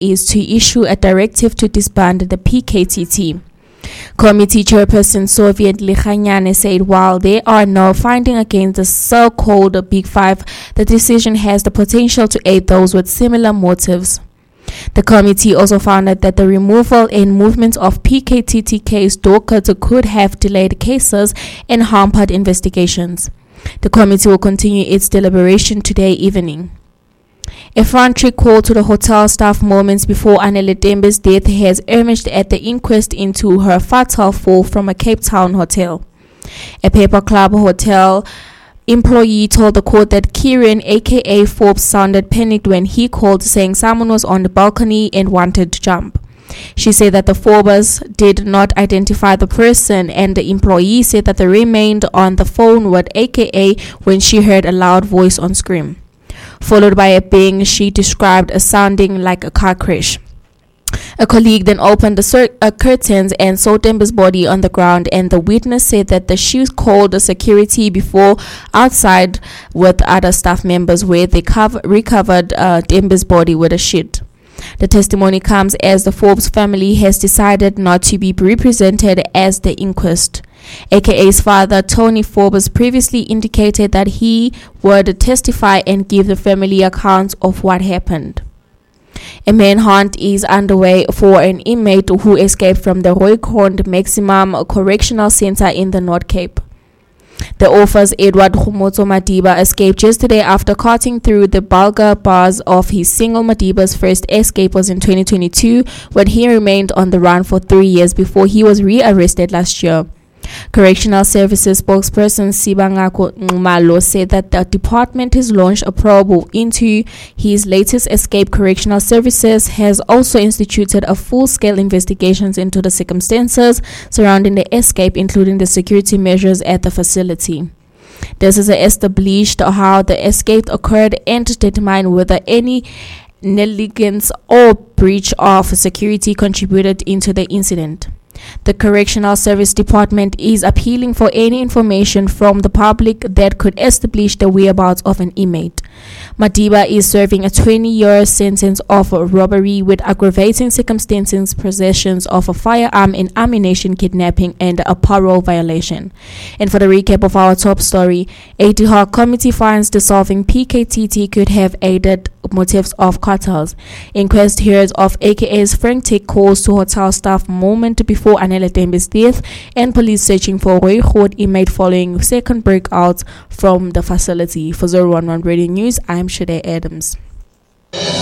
is to issue a directive to disband the PKTT. Committee Chairperson Soviet Likhanyane said while there are no findings against the so-called Big Five, the decision has the potential to aid those with similar motives. The committee also found that the removal and movement of PKTT case docket could have delayed cases and hampered investigations. The committee will continue its deliberation today evening. A frantic call to the hotel staff moments before Anele Tembe's death has emerged at the inquest into her fatal fall from a Cape Town hotel. A Paper Club hotel employee told the court that Kieran, aka Forbes, sounded panicked when he called, saying someone was on the balcony and wanted to jump. She said that the Forbes did not identify the person, and the employee said that they remained on the phone with aka when she heard a loud voice on screen, followed by a bang she described as sounding like a car crash. A colleague then opened the curtains and saw Tembe's body on the ground, and the witness said that she called the security before outside with other staff members where they recovered Tembe's body with a sheet. The testimony comes as the Forbes family has decided not to be represented as the inquest. AKA's father, Tony Forbes, previously indicated that he would testify and give the family accounts of what happened. A manhunt is underway for an inmate who escaped from the Rooigrond Maximum Correctional Center in the North Cape. The author's Edward Khomotso Madiba escaped yesterday after cutting through the bulgar bars of his single. Madiba's first escape was in 2022 when he remained on the run for 3 years before he was rearrested last year. Correctional Services spokesperson Sibangako Nxumalo said that the department has launched a probe into his latest escape. Correctional Services has also instituted a full-scale investigations into the circumstances surrounding the escape, including the security measures at the facility. This is established how the escape occurred and to determine whether any negligence or breach of security contributed into the incident. The Correctional Service Department is appealing for any information from the public that could establish the whereabouts of an inmate. Madiba is serving a 20-year sentence of robbery with aggravating circumstances, possession of a firearm and ammunition, kidnapping, and a parole violation. And for the recap of our top story, a ad hoc committee finds dissolving PKTT could have aided motives of cartels. Inquest hears of AKA's frantic calls to hotel staff moment before Anele Tembe's death, and police searching for Rooigrond inmate following second breakout from the facility. For 011 Radio News, I'm Shade Adams.